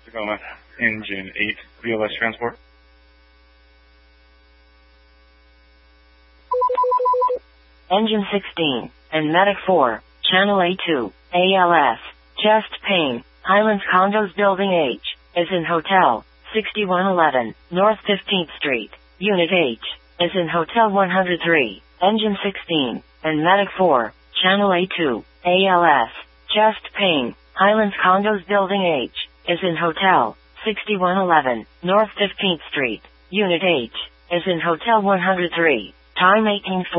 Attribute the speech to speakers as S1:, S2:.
S1: Tacoma, engine 8, VLS transport.
S2: Engine 16, and Medic 4, Channel A2, ALS, chest pain, Highlands Condos Building H, as in Hotel, 6111, North 15th Street, Unit H, as in Hotel 103, Engine 16, and Medic 4, Channel A2, ALS, chest pain, Highlands Condos Building H, as in Hotel, 6111, North 15th Street, Unit H, as in Hotel 103, time 18:40.